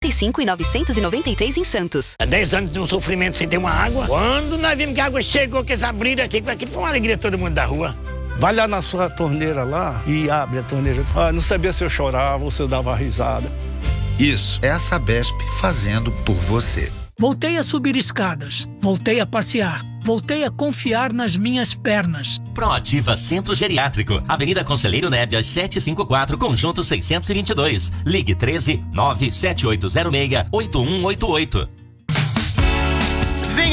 95.993 em Santos. Há 10 anos de um sofrimento sem ter uma água. Quando nós vimos que a água chegou, que eles abriram aqui foi uma alegria todo mundo da rua. Vai lá na sua torneira lá e abre a torneira. Não sabia se eu chorava ou se eu dava risada. Isso é a Sabesp fazendo por você. Voltei a subir escadas, voltei a passear, voltei a confiar nas minhas pernas. Proativa Centro Geriátrico, Avenida Conselheiro Nébias 754, Conjunto 622. Ligue 13 97806 8188.